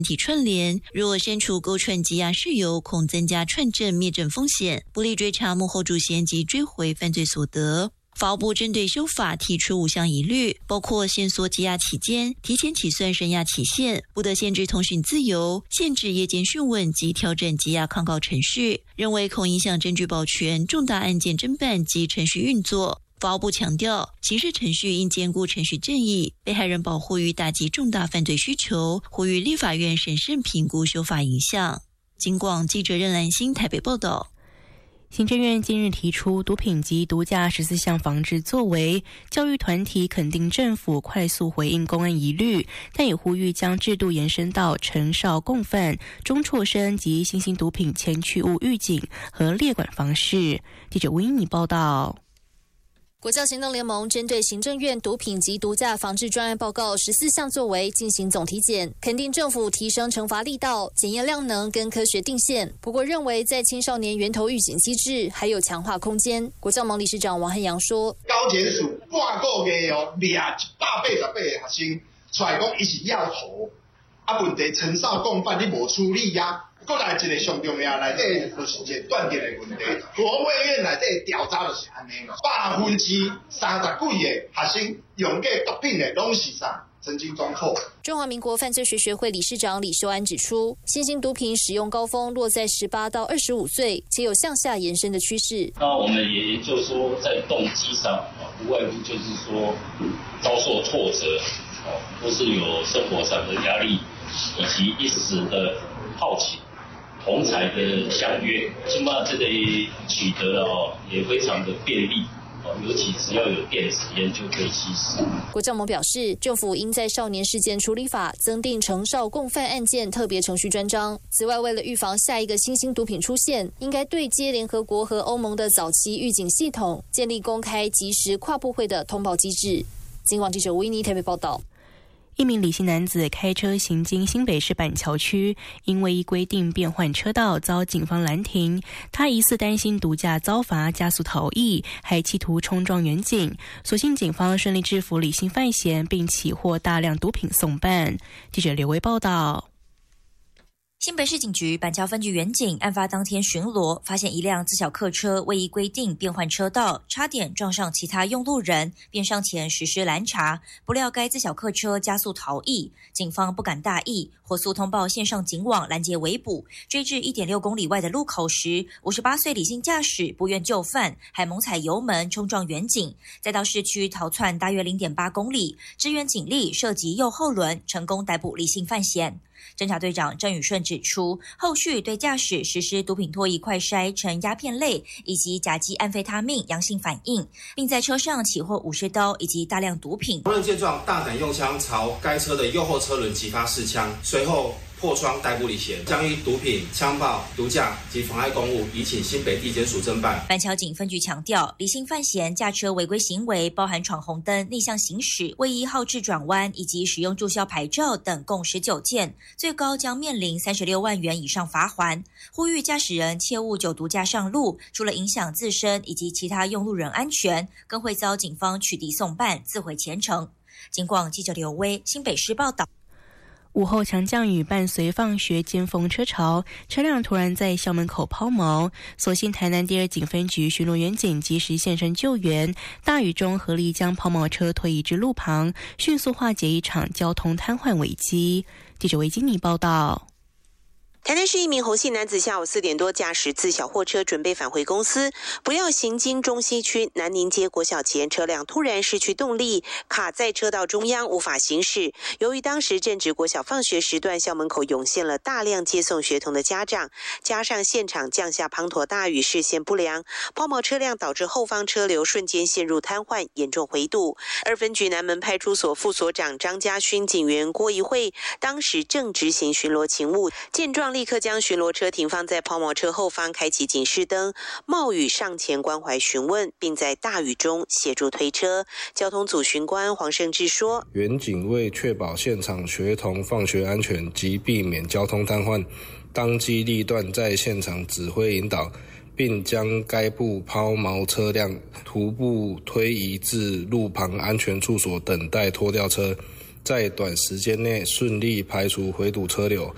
体串联，若删除勾串羁押事由，恐增加串证灭证风险，不利追查幕后主嫌及追回犯罪所得。法务部针对修法提出5项疑虑，包括限缩羁押期间、提前起算声押期限、不得限制通讯自由、限制夜间讯问及调整羁押抗告程序，认为恐影响证据保全、重大案件侦办及程序运作。法务部强调，刑事程序应兼顾程序正义、被害人保护与打击重大犯罪需求，呼吁立法院审慎评估修法影响。警广记者任兰心台北报道。 行政院近日提出毒品及毒驾14项防治作为，教育团体肯定政府快速回应公安疑虑，但也呼吁将制度延伸到成少共犯、中辍生及新兴毒品前驱物预警和列管方式。记者维尼报道。 国教行动联盟针对行政院毒品及毒驾防治专案报告14项作为进行总体检，肯定政府提升惩罚力道、检验量能跟科学定线。不过认为在青少年源头预警机制还有强化空间。国教盟理事长王汉阳说： 高检署半个月抓188个学生出来讲，伊是要头，问题成少共犯你无处理呀。过来一个上重要内底就是一个断点的问题。国卫院内底调查就是安尼咯，30%几个学生用过毒品的拢是啥？曾经中辍。 中华民国犯罪学学会理事长李秀安指出，新兴毒品使用高峰落在18到25岁，且有向下延伸的趋势。 那我们也研究说，在动机上，无外乎就是说遭受挫折，或是有生活上的压力，以及一时的好奇。同侪的相约，起码这里取得了也非常的便利，尤其只要有电子烟就可以吸食。 国教盟表示，政府应在少年事件处理法增订成少共犯案件特别程序专章。此外，为了预防下一个新兴毒品出现，应该对接联合国和欧盟的早期预警系统，建立公开及时跨部会的通报机制。警广记者维尼台北报道。 一名李姓男子开车行经新北市板桥区，因为依规定变换车道遭警方拦停，他疑似担心毒驾遭罚加速逃逸，还企图冲撞员警，所幸警方顺利制服李姓犯嫌，并起获大量毒品送办。记者刘维报道。 新北市警局板桥分局员警案发当天巡逻，发现一辆自小客车未依规定变换车道，差点撞上其他用路人，便上前实施拦查，不料该自小客车加速逃逸，警方不敢大意，火速通报线上警网拦截围捕，追至 1.6 公里外的路口时，58岁李姓驾驶不愿就范，还猛踩油门冲撞员警，再到市区逃窜大约 0.8 公里，支援警力射击右后轮，成功逮捕李姓犯嫌。侦查队长郑宇顺指出，后续对驾驶实施毒品唾液快筛呈鸦片类以及甲基安非他命阳性反应，并在车上起获武士刀以及大量毒品。 同仁见状，大胆用枪朝该车的右后车轮击发4枪，随后破窗逮捕李嫌，将依毒品、枪炮、毒驾及妨碍公务移请新北地检署侦办。 板桥警分局强调，李姓犯嫌驾车违规行为包含闯红灯、逆向行驶、未依号志转弯以及使用注销牌照等共19件，最高将面临36万元以上罚锾。呼吁驾驶人切勿酒毒驾上路，除了影响自身以及其他用路人安全，更会遭警方取缔送办，自毁前程。警广记者刘威新北市报道。 午后强降雨伴随放学尖峰车潮，车辆突然在校门口抛锚，所幸台南第2警分局巡逻员警及时现身救援，大雨中合力将抛锚车推移至路旁，迅速化解一场交通瘫痪危机。记者维金妮报道。 台南市一名侯姓男子下午4点多驾驶自小货车准备返回公司，不料行经中西区南宁街国小前，车辆突然失去动力，卡在车道中央无法行驶。由于当时正值国小放学时段，校门口涌现了大量接送学童的家长，加上现场降下滂沱大雨，视线不良，抛锚车辆导致后方车流瞬间陷入瘫痪，严重回堵。2分局南门派出所副所长张家勋、警员郭怡慧当时正执行巡逻勤务，见状立刻将巡逻车停放在抛锚车后方，开启警示灯，冒雨上前关怀询问，并在大雨中协助推车。交通组巡官黄胜志说， 员警为确保现场学童放学安全及避免交通瘫痪，当机立断在现场指挥引导，并将该部抛锚车辆徒步推移至路旁安全处所等待拖吊车，在短时间内顺利排除回堵车流，